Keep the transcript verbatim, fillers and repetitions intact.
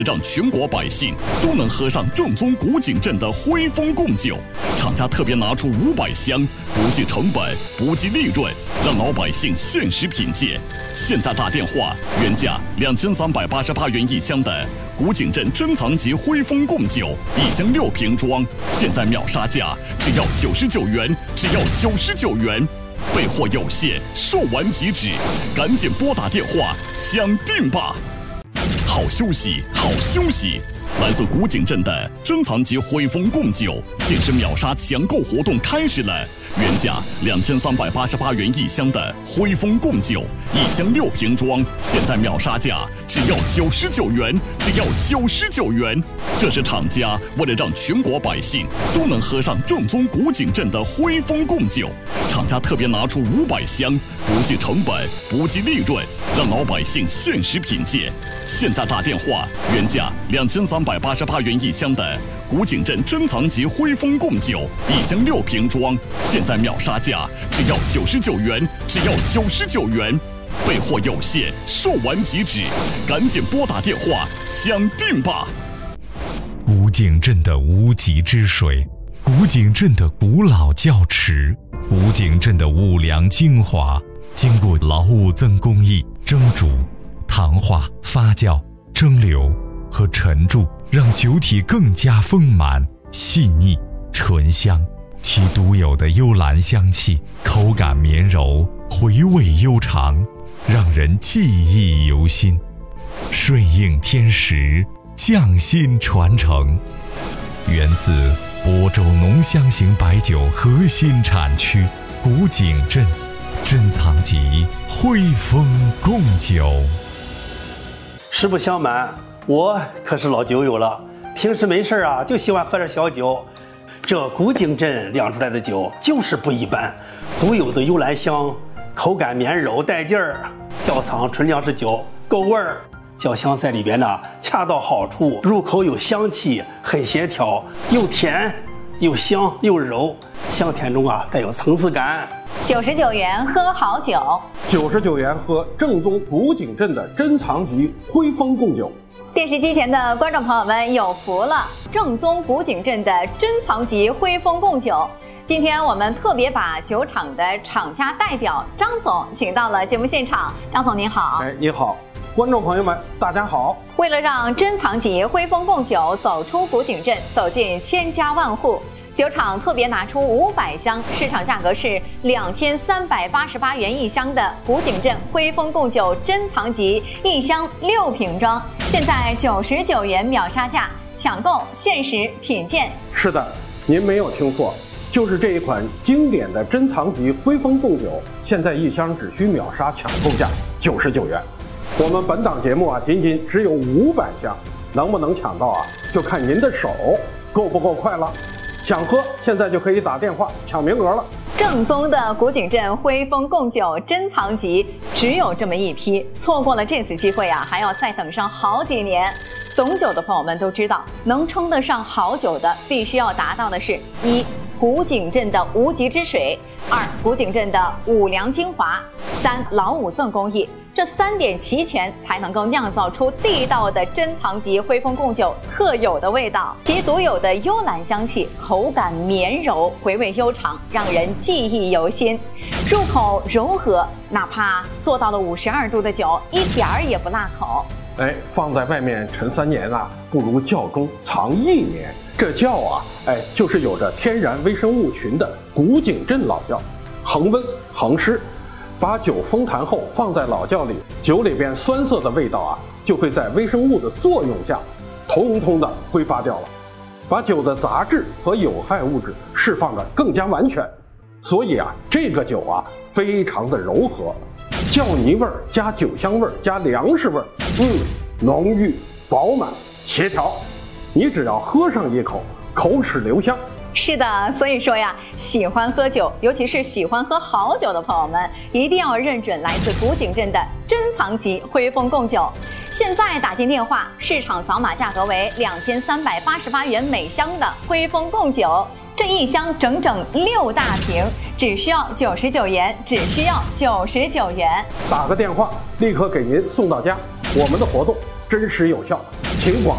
让全国百姓都能喝上正宗古井镇的辉丰贡酒。厂家特别拿出五百箱，不计成本，不计利润，让老百姓限时品鉴。现在打电话，原价两千三百八十八元一箱的古井镇珍藏级辉丰贡酒，一箱六瓶装，现在秒杀价只要九十九元，只要九十九元。备货有限，售完即止，赶紧拨打电话抢订吧！好休息，好休息！来自古井镇的珍藏级辉丰贡酒限时秒杀抢购活动开始了。原价两千三百八十八元一箱的辉丰贡酒，一箱六瓶装，现在秒杀价只要九十九元，只要九十九元。这是厂家为了让全国百姓都能喝上正宗古井镇的辉丰贡酒，厂家特别拿出五百箱，不计成本，不计利润，让老百姓限时品鉴。现在打电话，原价两千三百八十八元一箱的古井镇珍藏级辉丰贡酒，一箱六瓶装，现在秒杀价只要九十九元，只要九十九元。备货有限，售完即止，赶紧拨打电话抢订吧！ 古井镇的无极之水，古井镇的古老窖池，古井镇的五粮精华，经过劳务增工艺蒸煮、糖化、发酵、蒸馏和陈铸，让酒体更加丰满、细腻、醇香。其独有的幽兰香气，口感绵柔，回味悠长，让人记忆犹新。顺应天时，匠心传承，源自亳州浓香型白酒核心产区古井镇珍藏级辉丰贡酒。 实不相瞒，我可是老酒友了，平时没事啊就喜欢喝点小酒。这古井镇酿出来的酒就是不一般，独有的幽兰香，口感绵柔带劲儿，窖藏纯粮食酒，够味儿。酱香在里边呢恰到好处，入口有香气，很协调，又甜又香又柔，香甜中啊带有层次感。 九十九元喝好酒， 九十九元喝正宗古井镇的珍藏级辉丰贡酒。 电视机前的观众朋友们有福了，正宗古井镇的珍藏级辉丰贡酒。今天我们特别把酒厂的厂家代表张总请到了节目现场。张总您好。 哎，你好，观众朋友们大家好。 为了让珍藏级辉丰贡酒走出古井镇，走进千家万户，酒厂特别拿出五百箱，市场价格是两千三百八十八元一箱的古井镇辉丰贡酒珍藏级，一箱六瓶装，现在九十九元秒杀价，抢购限时品鉴。 是的，您没有听错，就是这一款经典的珍藏级辉丰贡酒，现在一箱只需秒杀抢购价九十九元。我们本档节目啊，仅仅只有五百箱，能不能抢到啊，就看您的手够不够快了。想喝，现在就可以打电话抢名额了。 正宗的古井镇辉丰贡酒珍藏级只有这么一批，错过了这次机会啊，还要再等上好几年。懂酒的朋友们都知道，能称得上好酒的，必须要达到的是：一、古井镇的无极之水；二、古井镇的五粮精华；三、老五赠工艺。这三点齐全，才能够酿造出地道的珍藏级辉丰贡酒特有的味道。其独有的幽兰香气，口感绵柔，回味悠长，让人记忆犹新。入口柔和，哪怕做到了五十二度的酒，一点儿也不辣口。 哎，放在外面陈三年啊，不如窖中藏一年。这窖啊，哎，就是有着天然微生物群的古井镇老窖，恒温恒湿。把酒封坛后放在老窖里，酒里边酸涩的味道啊，就会在微生物的作用下，通通的挥发掉了，把酒的杂质和有害物质释放得更加完全。所以啊，这个酒啊，非常的柔和，窖泥味儿加酒香味儿加粮食味儿，嗯，浓郁饱满协调。你只要喝上一口，口齿留香。 是的，所以说呀，喜欢喝酒，尤其是喜欢喝好酒的朋友们，一定要认准来自古井镇的珍藏级辉丰贡酒。现在打进电话，市场扫码价格为两千三百八十八元每箱的辉丰贡酒，这一箱整整六大瓶，只需要九十九元，只需要九十九元。 打个电话，立刻给您送到家。我们的活动真实有效，请广